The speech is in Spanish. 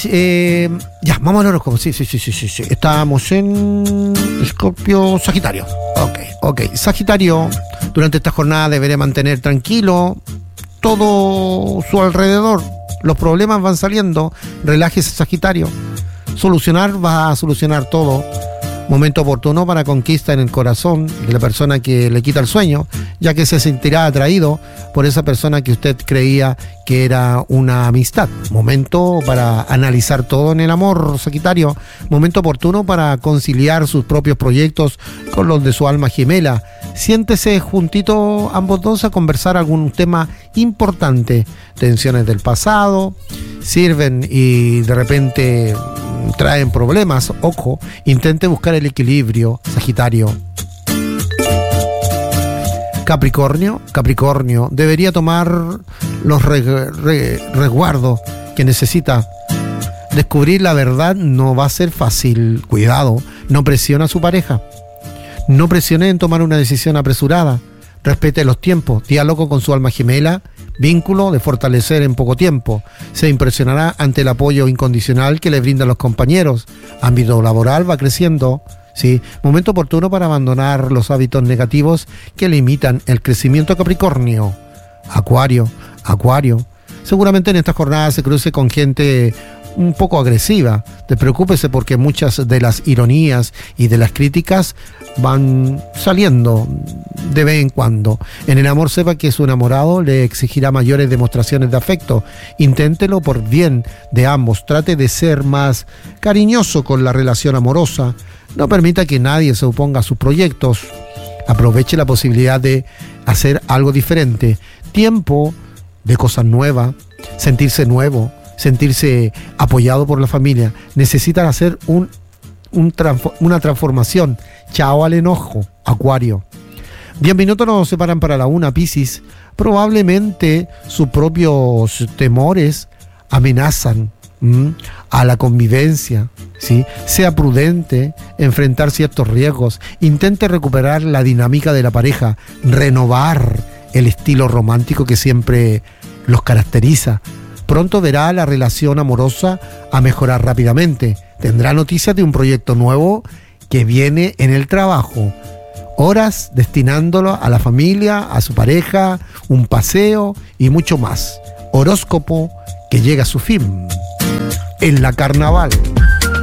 Ya, vamos al horóscopo. Sí. Estamos en Escorpio, Sagitario. Ok. Sagitario, durante esta jornada deberá mantener tranquilo todo su alrededor. Los problemas van saliendo. Relájese, Sagitario. Va a solucionar todo. Momento oportuno para conquista en el corazón de la persona que le quita el sueño, ya que se sentirá atraído por esa persona que usted creía que era una amistad. Momento para analizar todo en el amor, Sagitario. Momento oportuno para conciliar sus propios proyectos con los de su alma gemela. Siéntese juntito ambos dos a conversar algún tema importante. Tensiones del pasado sirven y de repente traen problemas. Ojo, intente buscar el equilibrio, Sagitario. Capricornio debería tomar los resguardos que necesita. Descubrir la verdad no va a ser fácil. Cuidado, no presione a su pareja. No presione en tomar una decisión apresurada. Respete los tiempos. Diálogo con su alma gemela. Vínculo de fortalecer en poco tiempo. Se impresionará ante el apoyo incondicional que le brindan los compañeros. Ámbito laboral va creciendo. ¿Sí? Momento oportuno para abandonar los hábitos negativos que limitan el crecimiento, Capricornio. Acuario. Seguramente en esta jornada se cruce con gente un poco agresiva. Despreocúpese porque muchas de las ironías y de las críticas van saliendo de vez en cuando. En el amor, sepa que su enamorado le exigirá mayores demostraciones de afecto. Inténtelo por bien de ambos. Trate de ser más cariñoso con la relación amorosa. No permita que nadie se oponga a sus proyectos. Aproveche la posibilidad de hacer algo diferente. Tiempo de cosas nuevas, sentirse nuevo, sentirse apoyado por la familia. Necesitan hacer una transformación. Chao al enojo, Acuario. 10 minutos nos separan para la 1, Piscis. Probablemente sus propios temores amenazan a la convivencia, ¿sí? Sea prudente, enfrentar ciertos riesgos. Intente recuperar la dinámica de la pareja, renovar el estilo romántico que siempre los caracteriza. Pronto verá la relación amorosa a mejorar rápidamente. Tendrá noticias de un proyecto nuevo que viene en el trabajo. Horas destinándolo a la familia, a su pareja, un paseo y mucho más. Horóscopo que llega a su fin en la carnaval.